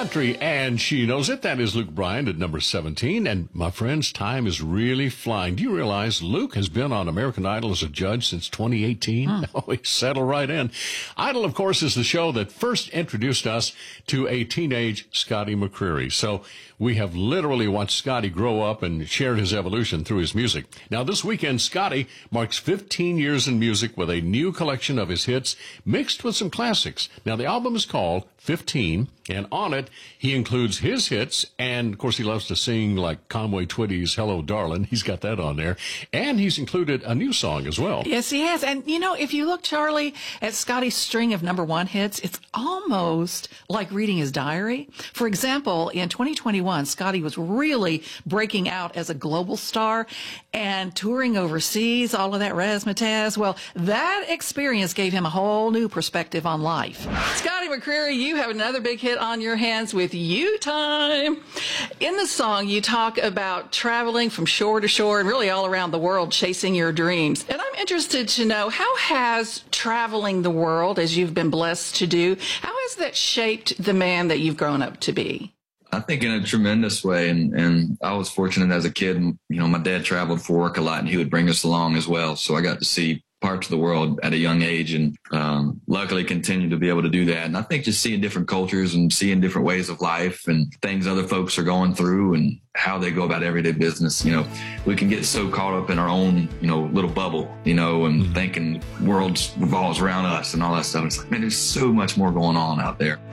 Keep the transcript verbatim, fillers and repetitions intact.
country, and she knows it. That is Luke Bryan at number seventeen. And my friends, time is really flying. Do you realize Luke has been on American Idol as a judge since twenty eighteen? Hmm. Oh, he settled right in. Idol, of course, is the show that first introduced us to a teenage Scotty McCreery. So we have literally watched Scotty grow up and shared his evolution through his music. Now, this weekend, Scotty marks fifteen years in music with a new collection of his hits mixed with some classics. Now, the album is called fifteen, and on it, he includes his hits, and, of course, he loves to sing like Conway Twitty's Hello, Darlin'. He's got that on there. And he's included a new song as well. Yes, he has. And, you know, if you look, Charlie, at Scotty's string of number one hits, it's almost like reading his diary. For example, in twenty twenty-one, Scotty was really breaking out as a global star and touring overseas, all of that razzmatazz. Well, that experience gave him a whole new perspective on life. Scotty McCreery, you have another big hit on your hands with You Time. In the song, you talk about traveling from shore to shore and really all around the world chasing your dreams. And I'm interested to know, how has traveling the world, as you've been blessed to do, how has that shaped the man that you've grown up to be? I think in a tremendous way. And, and I was fortunate as a kid, you know, my dad traveled for work a lot and he would bring us along as well. So I got to see parts of the world at a young age, and um, luckily continue to be able to do that. And I think just seeing different cultures and seeing different ways of life and things other folks are going through and how they go about everyday business, you know, we can get so caught up in our own, you know, little bubble, you know, and thinking the world revolves around us and all that stuff. It's like, man, there's so much more going on out there.